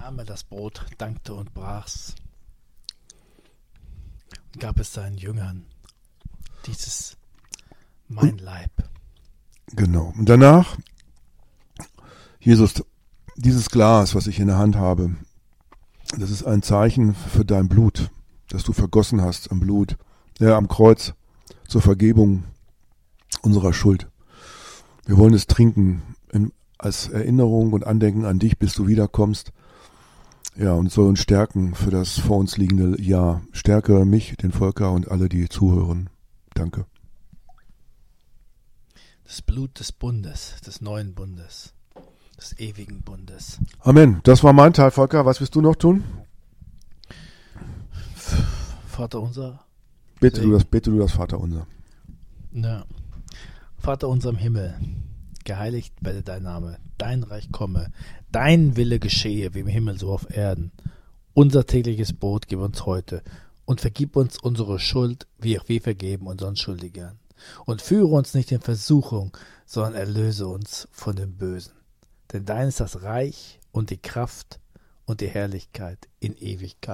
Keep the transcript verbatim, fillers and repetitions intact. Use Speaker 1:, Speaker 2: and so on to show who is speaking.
Speaker 1: nahm er das Brot, dankte und brach's und gab es seinen Jüngern. Dieses mein Leib.
Speaker 2: Genau. Und danach, Jesus, dieses Glas, was ich in der Hand habe, das ist ein Zeichen für dein Blut, das du vergossen hast am Blut, ja, am Kreuz, zur Vergebung unserer Schuld. Wir wollen es trinken in, als Erinnerung und Andenken an dich, bis du wiederkommst. Ja, und es soll uns stärken für das vor uns liegende Jahr. Stärke mich, den Volker und alle, die zuhören. Danke.
Speaker 1: Das Blut des Bundes, des neuen Bundes, des ewigen Bundes.
Speaker 2: Amen. Das war mein Teil, Volker. Was willst du noch tun?
Speaker 1: Vater unser.
Speaker 2: Bete du das, bete du das Vaterunser.
Speaker 1: Ja. Vater unser im Himmel, geheiligt werde dein Name, dein Reich komme, dein Wille geschehe, wie im Himmel so auf Erden. Unser tägliches Brot gib uns heute und vergib uns unsere Schuld, wie auch wir vergeben unseren Schuldigern. Und führe uns nicht in Versuchung, sondern erlöse uns von dem Bösen. Denn dein ist das Reich und die Kraft und die Herrlichkeit in Ewigkeit.